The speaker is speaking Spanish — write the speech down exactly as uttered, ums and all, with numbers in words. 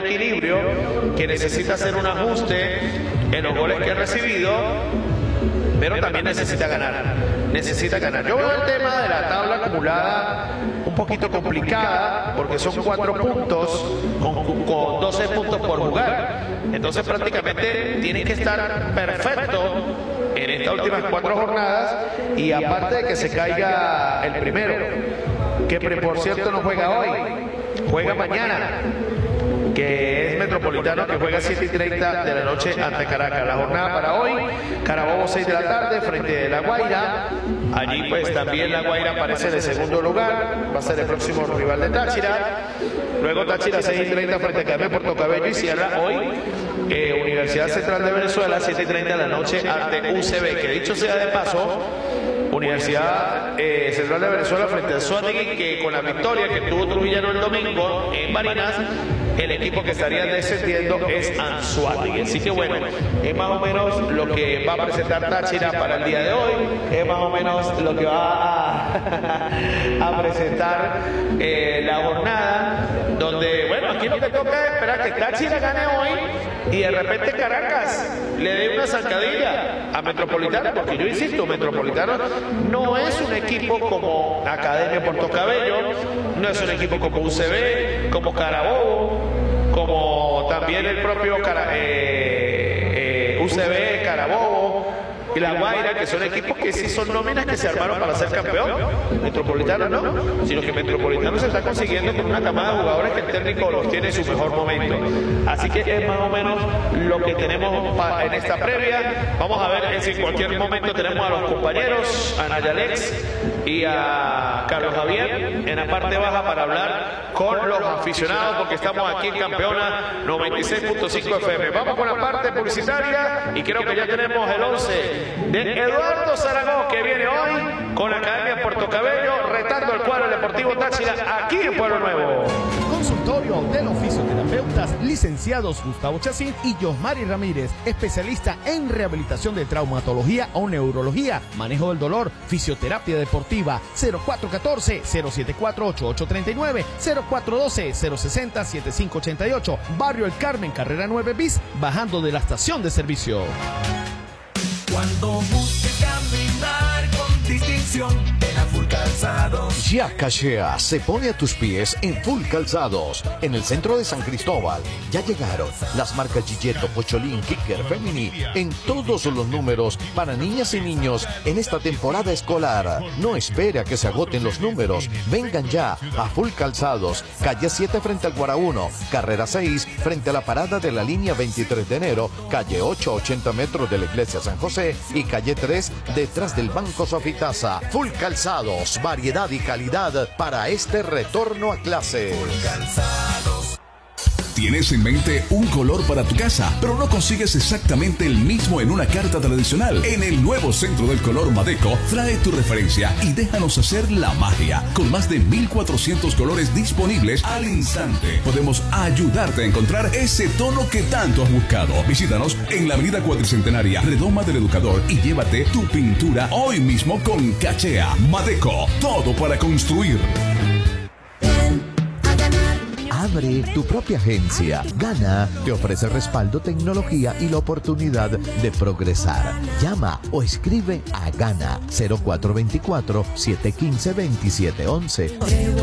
equilibrio, que necesita hacer un ajuste en los goles que ha recibido, pero también necesita ganar, necesita ganar. Yo veo el tema de la tabla acumulada un poquito complicada, porque son cuatro puntos con, con doce puntos por jugar. Entonces prácticamente tienen que estar perfecto en estas últimas cuatro jornadas, y aparte de que se caiga el primero, que por cierto no juega hoy, juega mañana, que es Metropolitano, que juega a siete y treinta de la noche ante Caracas. La jornada para hoy: Carabobo seis de la tarde frente a La Guaira. Allí pues también La Guaira aparece de segundo lugar, va a ser el próximo rival de Táchira. Luego Táchira seis y treinta frente a Carmen Portocabello, y cierra hoy eh, Universidad Central de Venezuela siete y treinta de la noche ante U C B, que dicho sea de paso, Universidad eh, Central de Venezuela frente a Suárez, que con la victoria que tuvo Trujillano el domingo en Barinas, el equipo que estaría descendiendo es Anzoátegui. Así que bueno, es más o menos lo que va a presentar Táchira para el día de hoy, es más o menos lo que va a, a presentar eh, la jornada, donde bueno, aquí lo que toca es esperar que Táchira gane hoy y de repente Caracas le dé una zancadilla a Metropolitano, porque yo insisto, Metropolitano no es un equipo como Academia Portocabello, no es un equipo como U C B, como Carabobo, como también el propio Cara, eh, eh, U C B, Carabobo y La Guaira, que son equipos que sí son nóminas que se armaron para ser campeón. Metropolitano no, sino que Metropolitano se está consiguiendo con una camada de jugadores que el técnico los tiene en su mejor momento. Así que es más o menos lo que tenemos en esta previa. Vamos a ver si en cualquier momento tenemos a los compañeros, a Nayalex y a Carlos Javier en la parte baja para hablar con los aficionados, porque estamos aquí en Campeona noventa y seis punto cinco F M. Vamos con la parte publicitaria y creo que ya tenemos el once de Eduardo Zaragoza, que viene hoy con la Academia Portocabello, retando el cuadro Deportivo Táchira aquí en Pueblo Nuevo. Consultorio de los fisioterapeutas licenciados Gustavo Chacín y Josmari Ramírez, especialista en rehabilitación de traumatología o neurología, manejo del dolor, fisioterapia deportiva. Cero cuatro uno cuatro, cero siete cuatro, ocho ocho tres nueve, cero cuatro uno dos, cero seis cero, siete cinco ocho ocho, Barrio El Carmen, carrera nueve bis, bajando de la estación de servicio. Cuando busque caminar con distinción en la Full Calzados. Ya Cachea se pone a tus pies en Full Calzados, en el centro de San Cristóbal. Ya llegaron las marcas Gigetto, Pocholín, Kicker, Femini, en todos los números para niñas y niños en esta temporada escolar. No espere a que se agoten los números. Vengan ya a Full Calzados, calle siete frente al Guarauno, carrera seis frente a la parada de la línea veintitrés de enero, calle ocho a ochenta metros de la iglesia San José y calle tres detrás del Banco Sofitasa. Full Calzados, variedad y calidad para este retorno a clases. Tienes en mente un color para tu casa, pero no consigues exactamente el mismo en una carta tradicional. En el nuevo Centro del Color Madeco, trae tu referencia y déjanos hacer la magia. Con más de mil cuatrocientos colores disponibles al instante, podemos ayudarte a encontrar ese tono que tanto has buscado. Visítanos en la avenida Cuatricentenaria, Redoma del Educador, y llévate tu pintura hoy mismo con Cachea. Madeco, todo para construir. Abre tu propia agencia. Gana te ofrece respaldo, tecnología y la oportunidad de progresar. Llama o escribe a Gana cero cuatro dos cuatro, siete uno cinco, dos siete uno uno.